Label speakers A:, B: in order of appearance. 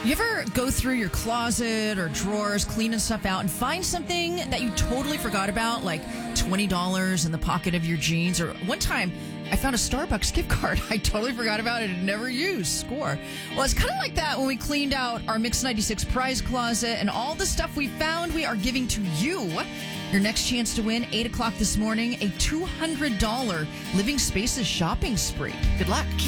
A: You ever go through your closet or drawers, cleaning stuff out, and find something that you totally forgot about, like $20 in the pocket of your jeans? Or one time, I found a Starbucks gift card I totally forgot about it and never used. Score. Well, it's kind of like that when we cleaned out our Mix 96 prize closet, and all the stuff we found we are giving to you. Your next chance to win, 8 o'clock this morning, a $200 Living Spaces shopping spree. Good luck.